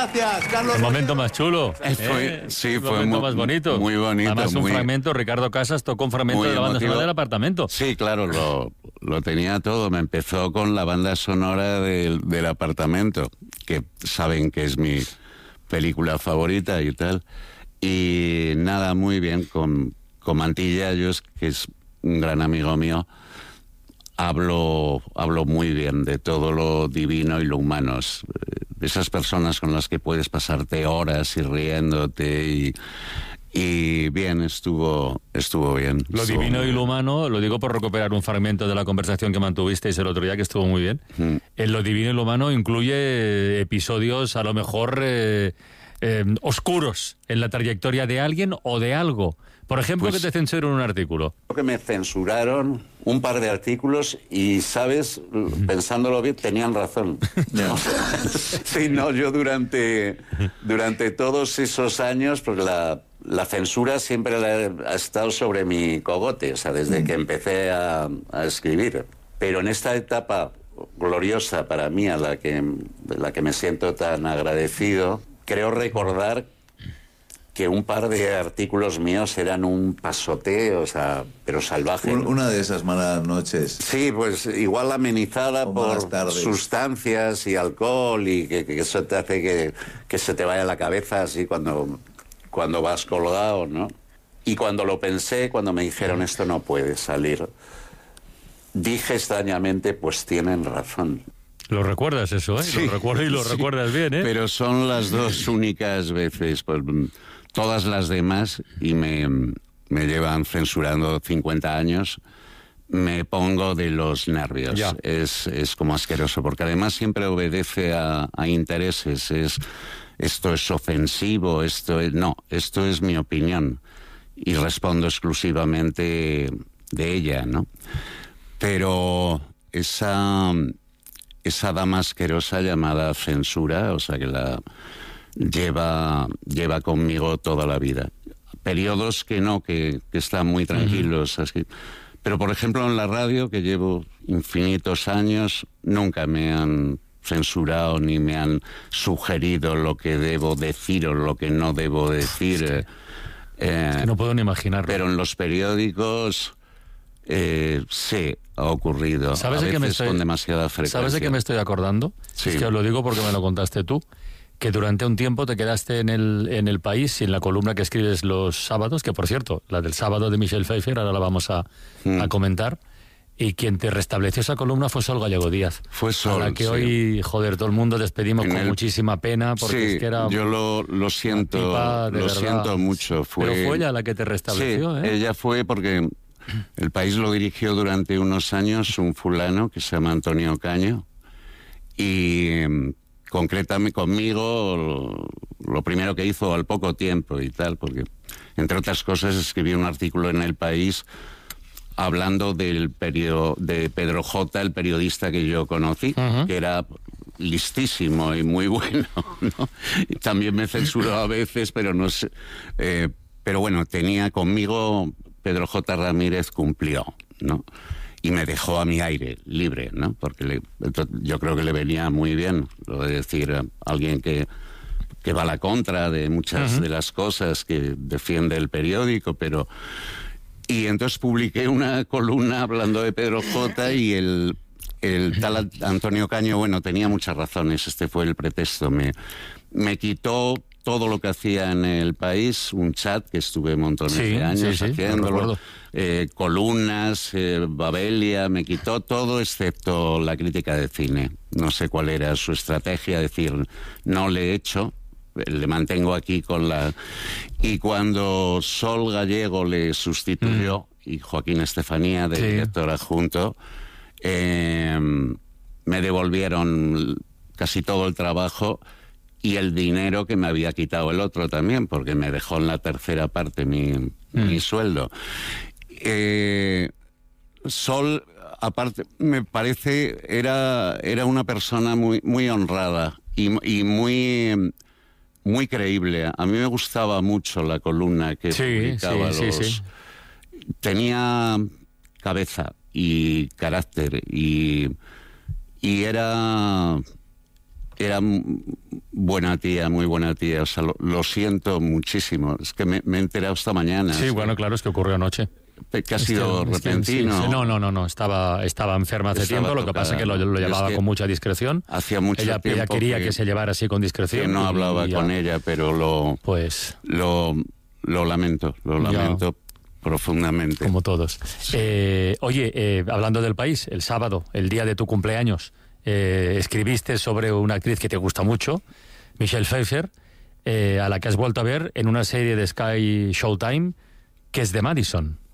gracias, Carlos. El momento más chulo. Sí, fue el momento más bonito. Muy bonito. Además, un fragmento, Ricardo Casas tocó un fragmento de la banda sonora del Apartamento. Sí, claro, lo tenía todo. Me empezó con la banda sonora del Apartamento, que saben que es mi película favorita y tal. Y nada, muy bien, con Mantilla, que es un gran amigo mío, hablo muy bien de todo lo divino y lo humano. De esas personas con las que puedes pasarte horas y riéndote y bien, estuvo bien. Lo divino y lo humano, lo digo por recuperar un fragmento de la conversación que mantuvisteis el otro día, que estuvo muy bien. En lo divino y lo humano incluye episodios a lo mejor oscuros en la trayectoria de alguien o de algo. Por ejemplo, que te censuren un artículo. Creo que me censuraron un par de artículos y, ¿sabes? Pensándolo bien, tenían razón. ¿No? Sí, no, yo durante todos esos años, porque la censura siempre ha estado sobre mi cogote, o sea, desde que empecé a escribir. Pero en esta etapa gloriosa para mí, de la que me siento tan agradecido, creo recordar que un par de artículos míos eran un pasoteo, o sea, pero salvaje. Una de esas malas noches. Sí, pues igual amenizada por sustancias y alcohol y que eso te hace que se te vaya la cabeza así cuando vas colgado, ¿no? Y cuando lo pensé, cuando me dijeron esto no puede salir, dije extrañamente, pues tienen razón. Lo recuerdas eso, ¿eh? Sí, lo recuerdo y lo recuerdas bien, ¿eh? Pero son las dos únicas veces, pues todas las demás, y me llevan censurando 50 años, me pongo de los nervios. Es como asqueroso, porque además siempre obedece a intereses. Esto es ofensivo, esto es mi opinión, y respondo exclusivamente de ella, ¿no? Pero esa dama asquerosa llamada censura, o sea, que la lleva conmigo toda la vida. Periodos que están muy tranquilos, así. Pero, por ejemplo, en la radio, que llevo infinitos años, nunca me han censurado ni me han sugerido lo que debo decir o lo que no debo decir. Es que no puedo ni imaginarlo. Pero en los periódicos sí ha ocurrido. ¿Sabes a veces con demasiada frecuencia. ¿Sabes de qué me estoy acordando? Sí. Es que os lo digo porque me lo contaste tú. Que durante un tiempo te quedaste en el País y en la columna que escribes los sábados, que por cierto, la del sábado de Michelle Pfeiffer, ahora la vamos a comentar, y quien te restableció esa columna fue Sol Gallego Díaz. Fue Sol, a la que hoy, joder, todo el mundo despedimos con muchísima pena, porque es que era... yo lo siento, siento mucho. Pero fue ella la que te restableció, sí, ella fue porque el País lo dirigió durante unos años un fulano que se llama Antonio Caño, y concretamente conmigo lo primero que hizo al poco tiempo y tal, porque entre otras cosas escribí un artículo en El País hablando del de Pedro J., el periodista que yo conocí, que era listísimo y muy bueno, ¿no? Y también me censuró a veces, pero no sé, pero bueno, tenía conmigo, Pedro J. Ramírez cumplió, ¿no? Y me dejó a mi aire libre, ¿no? Porque yo creo que le venía muy bien lo de decir a alguien que va a la contra de muchas de las cosas que defiende el periódico, pero... Y entonces publiqué una columna hablando de Pedro J. y el tal Antonio Caño, bueno, tenía muchas razones, este fue el pretexto. Me quitó todo lo que hacía en El País, un chat que estuve montones de años haciéndolo, columnas, Babelia, me quitó todo excepto la crítica de cine. No sé cuál era su estrategia, decir, no le he hecho, le mantengo aquí con la... Y cuando Sol Gallego le sustituyó, y Joaquín Estefanía, de director adjunto, me devolvieron casi todo el trabajo y el dinero que me había quitado el otro también, porque me dejó en la tercera parte mi sueldo. Sol, aparte, me parece, era una persona muy, muy honrada y muy... muy creíble. A mí me gustaba mucho la columna que publicaba. Tenía cabeza y carácter y era Era buena tía, muy buena tía. O sea, lo siento muchísimo. Es que me he enterado esta mañana. Sí, bueno, claro, es que ocurrió anoche. Que ha sido repentino. Sí. No. Estaba enferma hace tiempo. Lo que pasa es que lo llevaba con mucha discreción. Hacía mucho tiempo. Ella quería que se llevara así con discreción. Que no hablaba con ella, pero lo lamento. Lo lamento profundamente. Como todos. Hablando del país, el sábado, el día de tu cumpleaños, escribiste sobre una actriz que te gusta mucho, Michelle Pfeiffer, a la que has vuelto a ver en una serie de Sky Showtime, que es de Madison.